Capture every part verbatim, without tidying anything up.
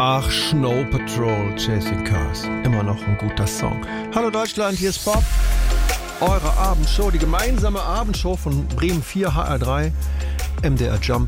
Ach, Snow Patrol, Chasing Cars. Immer noch ein guter Song. Hallo Deutschland, hier ist Bob. Eure Abendshow, die gemeinsame Abendshow von Bremen vier, H R drei, M D R Jump,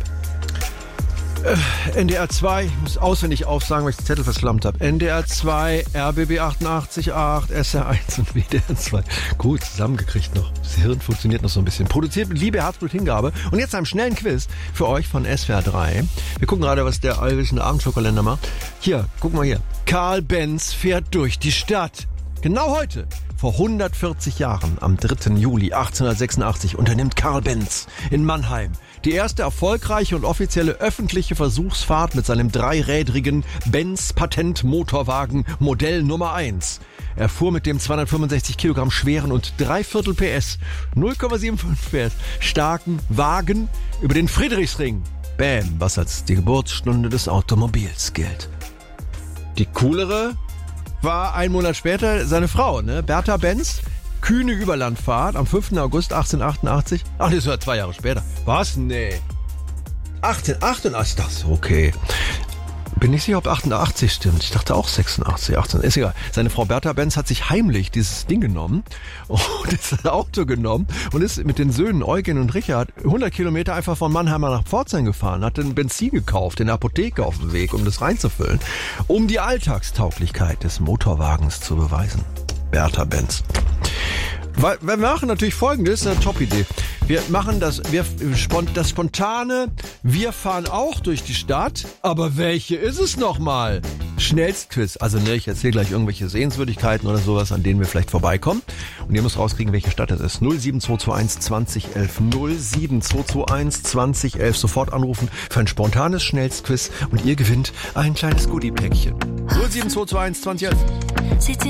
äh, N D R zwei, ich muss auswendig aufsagen, weil ich den Zettel verschlammt habe. N D R zwei, R B B achtundachtzig Komma acht, S R eins und W D R zwei. Gut, zusammengekriegt noch. Das Hirn funktioniert noch so ein bisschen. Produziert mit Liebe, Herzblut, Hingabe. Und jetzt einem schnellen Quiz für euch von S W R drei. Wir gucken gerade, was der allwissende Abendshow-Kalender macht. Hier, guck mal hier. Karl Benz fährt durch die Stadt. Genau heute, vor hundertvierzig Jahren, am dritten Juli achtzehnhundertsechsundachtzig, unternimmt Karl Benz in Mannheim die erste erfolgreiche und offizielle öffentliche Versuchsfahrt mit seinem dreirädrigen Benz-Patent-Motorwagen Modell Nummer eins. Er fuhr mit dem zweihundertfünfundsechzig Kilogramm schweren und dreiviertel P S, null Komma fünfundsiebzig P S, starken Wagen über den Friedrichsring. Bam, was als die Geburtsstunde des Automobils gilt. Die coolere war ein Monat später seine Frau, ne? Bertha Benz. Kühne Überlandfahrt am fünften August achtzehnhundertachtundachtzig. Ach, das war zwei Jahre später. Was? Nee. achtzehnhundertachtundachtzig, das ist okay. Bin nicht sicher, ob achtundachtzig stimmt. Ich dachte auch sechsundachtzig, achtzehn. Ist egal. Seine Frau Bertha Benz hat sich heimlich dieses Ding genommen und das Auto genommen und ist mit den Söhnen Eugen und Richard hundert Kilometer einfach von Mannheim nach Pforzheim gefahren, hat dann Benzin gekauft in der Apotheke auf dem Weg, um das reinzufüllen, um die Alltagstauglichkeit des Motorwagens zu beweisen. Bertha Benz. Wir machen natürlich Folgendes, eine Top-Idee. Wir machen das, wir, das spontane, wir fahren auch durch die Stadt, aber welche ist es nochmal? Schnellstquiz. Also ne, ich erzähle gleich irgendwelche Sehenswürdigkeiten oder sowas, an denen wir vielleicht vorbeikommen. Und ihr müsst rauskriegen, welche Stadt es ist. null sieben zwei zwei eins zwanzig elf. null sieben zwei zwei eins zwanzig elf. Sofort anrufen für ein spontanes Schnellstquiz und ihr gewinnt ein kleines Goodie-Päckchen. null sieben zwei zwei eins zwanzig elf.